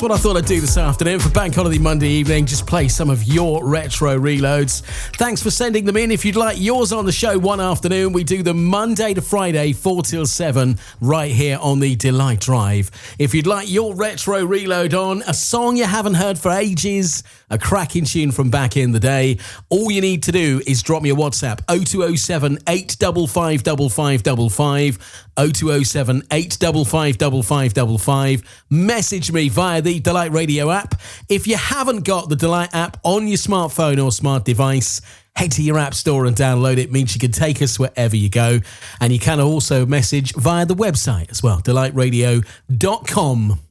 that's what I thought I'd do this afternoon for Bank Holiday Monday evening. Just play some of your retro reloads. Thanks for sending them in. If you'd like yours on the show one afternoon, we do them Monday to Friday, 4 till 7, right here on the Delight Drive. If you'd like your retro reload on, a song you haven't heard for ages, a cracking tune from back in the day, all you need to do is drop me a WhatsApp, 0207 855 5555, 0207 855 5555. Message me via the Delight Radio app. If you haven't got the Delight app on your smartphone or smart device, head to your app store and download it. It means you can take us wherever you go. And you can also message via the website as well, delightradio.com.